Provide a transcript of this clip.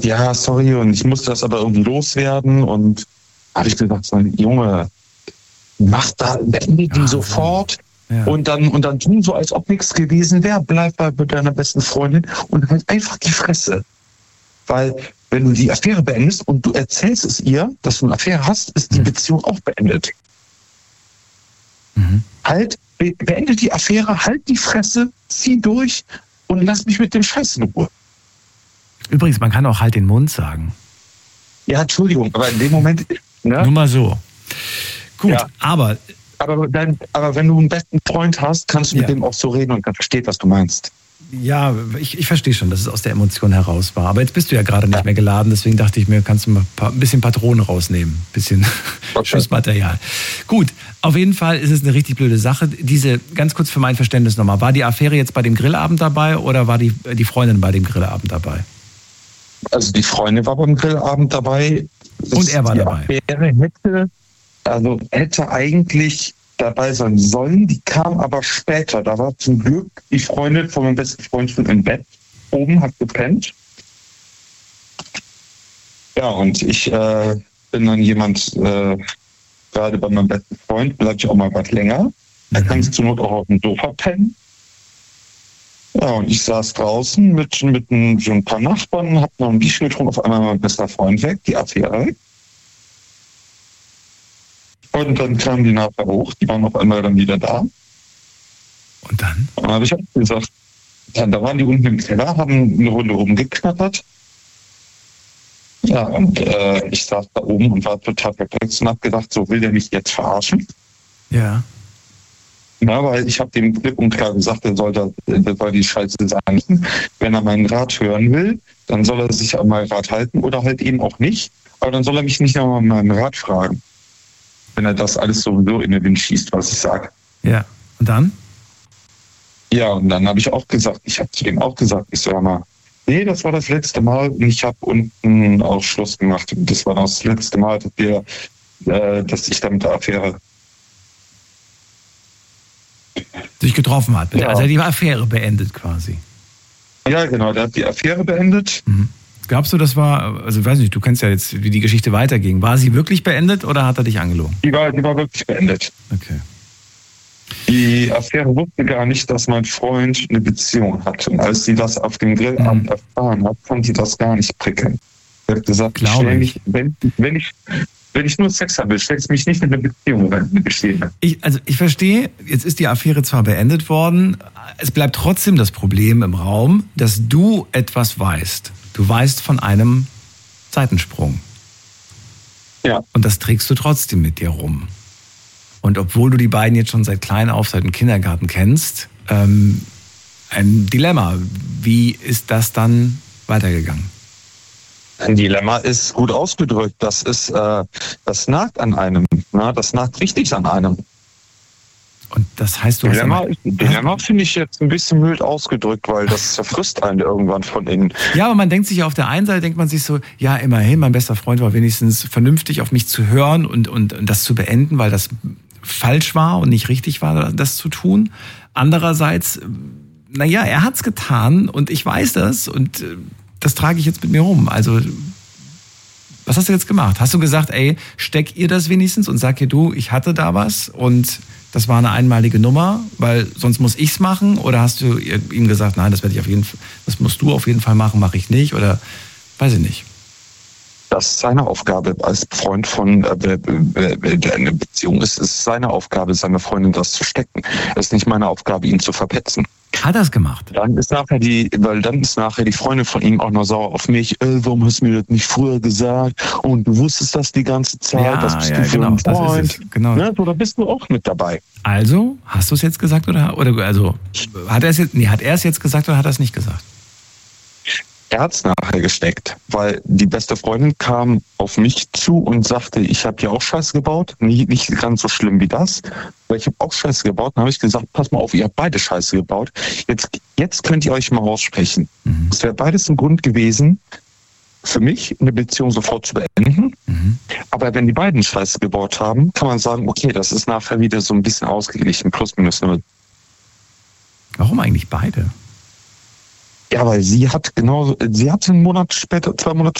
ja, sorry, und ich musste das aber irgendwie loswerden. Und habe ich gesagt, so, Junge, mach da, beende die sofort. Ja. Und dann tun so, als ob nichts gewesen wäre. Bleib bei deiner besten Freundin und halt einfach die Fresse. Weil, wenn du die Affäre beendest und du erzählst es ihr, dass du eine Affäre hast, ist die Beziehung auch beendet. Halt, beende die Affäre, halt die Fresse, zieh durch und lass mich mit dem Scheiß in Ruhe. Übrigens, man kann auch halt den Mund sagen. Ja, Entschuldigung, aber in dem Moment... Ne? Nur mal so. Gut, ja. Aber wenn du einen besten Freund hast, kannst du mit dem auch so reden und er versteht, was du meinst. Ja, ich verstehe schon, dass es aus der Emotion heraus war. Aber jetzt bist du ja gerade nicht mehr geladen, deswegen dachte ich mir, kannst du mal ein bisschen Patronen rausnehmen. Ein bisschen Schussmaterial. Gut, auf jeden Fall ist es eine richtig blöde Sache. Ganz kurz für mein Verständnis nochmal, war die Affäre jetzt bei dem Grillabend dabei oder war die Freundin bei dem Grillabend dabei? Also die Freundin war beim Grillabend dabei. Und er war dabei. Die Affäre hätte eigentlich dabei sein sollen, die kam aber später. Da war zum Glück die Freundin von meinem besten Freund schon im Bett oben, hat gepennt. Ja, und ich bin dann jemand, gerade bei meinem besten Freund, bleib ich auch mal was länger. Da kannst du zur Not auch auf dem Sofa pennen. Ja, und ich saß draußen mit so ein paar Nachbarn, hab noch ein Bierchen getrunken, auf einmal mein bester Freund weg, die Affäre weg. Und dann kamen die nachher hoch, die waren auf einmal dann wieder da. Und dann? Und dann habe ich auch gesagt, da waren die unten im Keller, haben eine Runde rumgeknattert. Ja, und ich saß da oben und war total perplex und habe gedacht, so will der mich jetzt verarschen? Ja. Na, weil ich habe dem klipp und klar gesagt, der soll die Scheiße sagen. Wenn er meinen Rat hören will, dann soll er sich an meinen Rat halten oder halt eben auch nicht. Aber dann soll er mich nicht nochmal meinen Rat fragen. Wenn er das alles sowieso in den Wind schießt, was ich sage. Ja, und dann? Ja, und dann habe ich auch gesagt, ich habe zu dem auch gesagt, ich sag mal, nee, das war das letzte Mal und ich habe unten auch Schluss gemacht. Und das war das letzte Mal, dass ich da mit der Affäre sich getroffen hat. Ja. Also die Affäre beendet quasi. Ja, genau, der hat die Affäre beendet. Glaubst du, das war, also weiß nicht, du kennst ja jetzt, wie die Geschichte weiterging. War sie wirklich beendet oder hat er dich angelogen? Die war wirklich beendet. Okay. Die Affäre wusste gar nicht, dass mein Freund eine Beziehung hat. Und als sie das auf dem Grillabend erfahren hat, fand sie das gar nicht prickelnd. Sie hat gesagt, wenn ich nur Sex habe, stellst du mich nicht in eine Beziehung rein. Ich verstehe, jetzt ist die Affäre zwar beendet worden, es bleibt trotzdem das Problem im Raum, dass du etwas weißt. Du weißt von einem Seitensprung. Ja. Und das trägst du trotzdem mit dir rum. Und obwohl du die beiden jetzt schon seit klein auf, seit dem Kindergarten kennst, ein Dilemma. Wie ist das dann weitergegangen? Ein Dilemma ist gut ausgedrückt. Das nagt an einem. Na, das nagt richtig an einem. Und das heißt, Dilemma finde ich jetzt ein bisschen mild ausgedrückt, weil das zerfrisst einen irgendwann von innen. Ja, aber man denkt sich auf der einen Seite, denkt man sich so, ja, immerhin, mein bester Freund war wenigstens vernünftig auf mich zu hören und das zu beenden, weil das falsch war und nicht richtig war, das zu tun. Andererseits, naja, er hat's getan und ich weiß das und das trage ich jetzt mit mir rum. Also, was hast du jetzt gemacht? Hast du gesagt, ey, steck ihr das wenigstens und sag ihr, du, ich hatte da was und das war eine einmalige Nummer, weil sonst muss ich's machen? Oder hast du ihm gesagt, nein, das musst du auf jeden Fall machen, mache ich nicht? Oder weiß ich nicht. Das ist seine Aufgabe als Freund von der eine Beziehung ist. Es ist seine Aufgabe, seine Freundin das zu stecken. Es ist nicht meine Aufgabe, ihn zu verpetzen. Hat er es gemacht? Dann ist nachher die Freundin von ihm auch noch sauer auf mich. Warum hast du mir das nicht früher gesagt? Und du wusstest das die ganze Zeit. Ja, das bist du für einen Freund. Das ist es. Genau. Ja, oder bist du auch mit dabei? Also, hast du es jetzt gesagt oder also hat er es jetzt gesagt oder hat er es nicht gesagt? Er hat es nachher gesteckt, weil die beste Freundin kam auf mich zu und sagte, ich habe ja auch Scheiße gebaut, nicht ganz so schlimm wie das, weil ich habe auch Scheiße gebaut. Dann habe ich gesagt, pass mal auf, ihr habt beide Scheiße gebaut. Jetzt könnt ihr euch mal aussprechen. Es wäre beides ein Grund gewesen, für mich eine Beziehung sofort zu beenden. Aber wenn die beiden Scheiße gebaut haben, kann man sagen, okay, das ist nachher wieder so ein bisschen ausgeglichen, plus minus null. Warum eigentlich beide? Ja, weil sie hat einen Monat später, 2 Monate